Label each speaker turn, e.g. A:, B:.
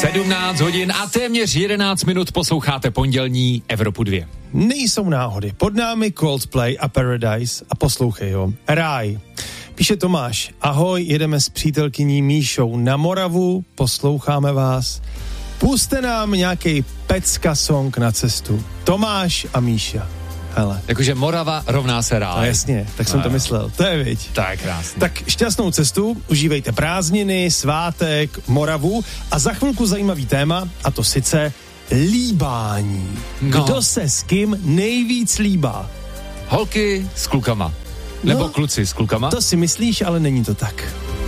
A: 17 hodin a téměř 11 minut posloucháte pondělní Evropu 2.
B: Nejsou náhody. Pod námi Coldplay a Paradise a poslouchej ho. Ráj. Píše Tomáš. Ahoj, jedeme s přítelkyní Míšou na Moravu, posloucháme vás. Puste nám nějaký pecka song na cestu. Tomáš a Míša. Hele.
A: Jakože Morava rovná se ráj.
B: No jasně, tak jsem to myslel. To je viď.
A: Tak krásně.
B: Tak šťastnou cestu, užívejte prázdniny, svátek, Moravu a za chvilku zajímavý téma, a to sice líbání. Kdo se s kým nejvíc líbá?
A: Holky s klukama. Nebo kluci s klukama?
B: To si myslíš, ale není to tak.